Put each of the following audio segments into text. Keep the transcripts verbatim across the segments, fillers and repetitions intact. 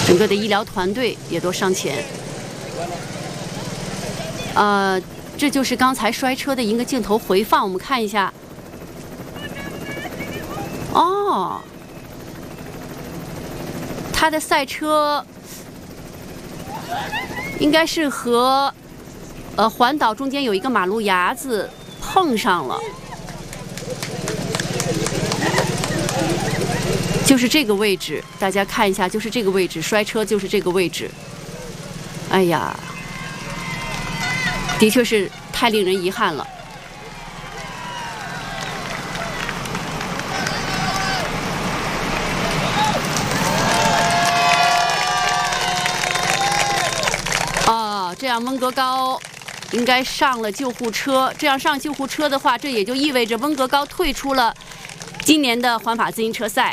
整个的医疗团队也都上前。呃，这就是刚才摔车的一个镜头回放，我们看一下。哦，他的赛车应该是和呃环岛中间有一个马路牙子碰上了，就是这个位置，大家看一下，就是这个位置，摔车就是这个位置。哎呀，的确是太令人遗憾了。哦，这样温格高应该上了救护车。这样上救护车的话，这也就意味着温格高退出了今年的环法自行车赛。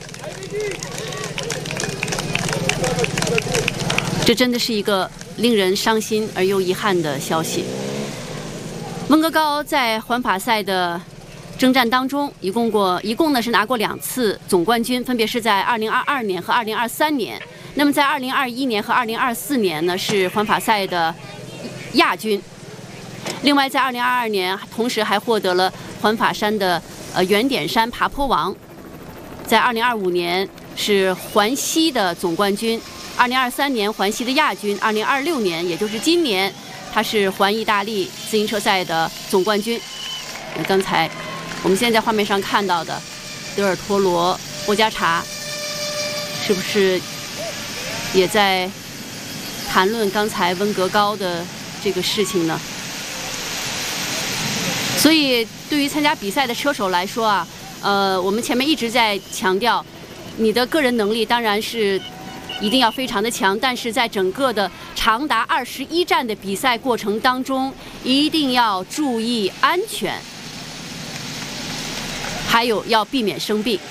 这真的是一个令人伤心而又遗憾的消息。温格高在环法赛的征战当中，一共过一共呢是拿过两次总冠军，分别是在二零二二年和二零二三年。那么在二零二一年和二零二四年呢是环法赛的亚军。另外在二零二二年，同时还获得了环法山的呃圆点山爬坡王。在二零二五年是环西的总冠军，二零二三年环西的亚军，二零二六年也就是今年，他是环意大利自行车赛的总冠军。刚才我们现在在画面上看到的德尔托罗、波加查，是不是也在谈论刚才温格高的这个事情呢？所以对于参加比赛的车手来说啊，呃，我们前面一直在强调，你的个人能力当然是一定要非常的强，但是在整个的长达二十一站的比赛过程当中，一定要注意安全，还有要避免生病。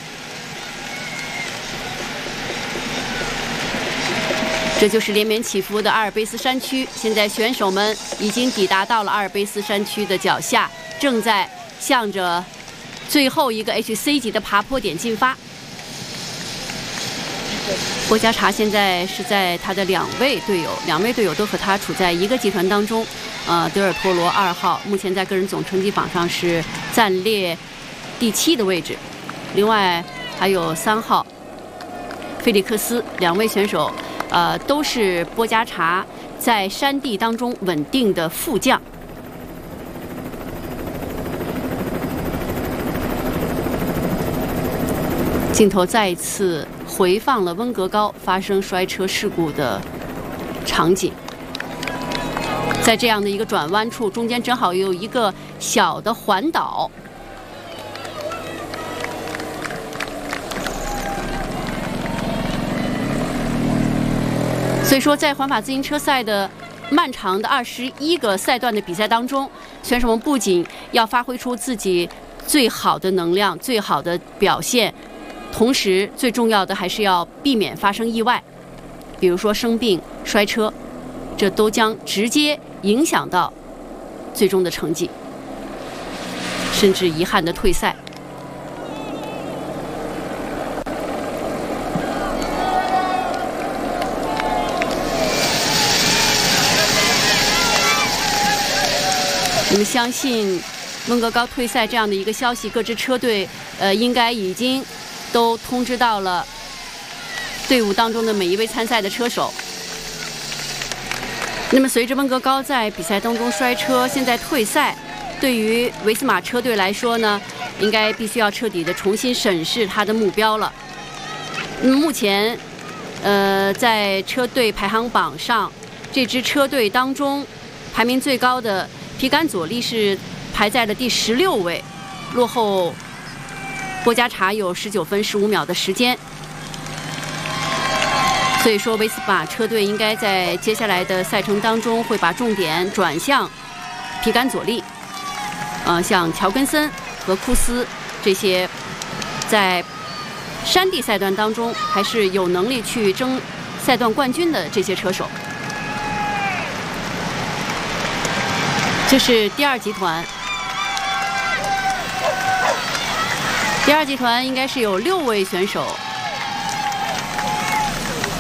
这就是连绵起伏的阿尔卑斯山区，现在选手们已经抵达到了阿尔卑斯山区的脚下，正在向着最后一个 H C 级的爬坡点进发。波加查现在是在他的两位队友，两位队友都和他处在一个集团当中。呃，德尔托罗二号目前在个人总成绩榜上是暂列第七的位置，另外还有三号菲利克斯，两位选手，呃，都是波加查在山地当中稳定的副将。镜头再一次回放了温格高发生摔车事故的场景，在这样的一个转弯处，中间正好有一个小的环岛。所以说，在环法自行车赛的漫长的二十一个赛段的比赛当中，选手们不仅要发挥出自己最好的能量、最好的表现，同时最重要的还是要避免发生意外，比如说生病、摔车，这都将直接影响到最终的成绩，甚至遗憾的退赛。我们相信温格高退赛这样的一个消息，各支车队呃应该已经都通知到了队伍当中的每一位参赛的车手。那么随着温格高在比赛当中摔车，现在退赛，对于维斯马车队来说呢，应该必须要彻底的重新审视他的目标了。那么目前呃在车队排行榜上，这支车队当中排名最高的皮甘佐利是排在了第十六位，落后波加查有十九分十五秒的时间。所以说维斯马车队应该在接下来的赛程当中会把重点转向皮甘佐利，呃，像乔根森和库斯这些在山地赛段当中还是有能力去争赛段冠军的这些车手。这是第二集团，第二集团应该是有六位选手